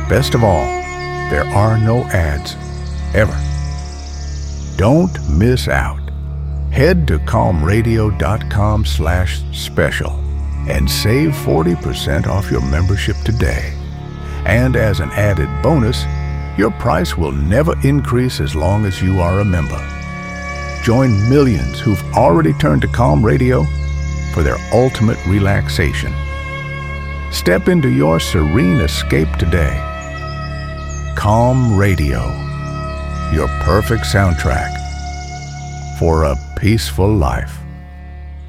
Best of all, there are no ads, ever. Don't miss out. Head to calmradio.com/special and save 40% off your membership today. And as an added bonus, your price will never increase as long as you are a member. Join millions who've already turned to Calm Radio for their ultimate relaxation. Step into your serene escape today. Calm Radio, your perfect soundtrack for a peaceful life.